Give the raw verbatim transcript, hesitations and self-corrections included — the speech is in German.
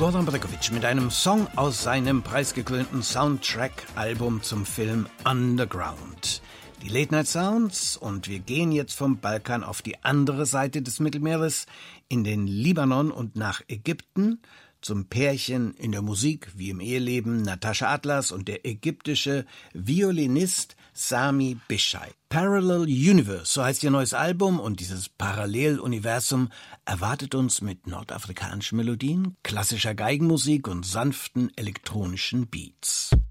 Goran Bregović mit einem Song aus seinem preisgekrönten Soundtrack-Album zum Film Underground. Die Late Night Sounds, und wir gehen jetzt vom Balkan auf die andere Seite des Mittelmeeres, in den Libanon und nach Ägypten, zum Pärchen in der Musik wie im Eheleben Natascha Atlas und der ägyptische Violinist Sami Bishai. Parallel Universe, so heißt ihr neues Album, und dieses Paralleluniversum erwartet uns mit nordafrikanischen Melodien, klassischer Geigenmusik und sanften elektronischen Beats.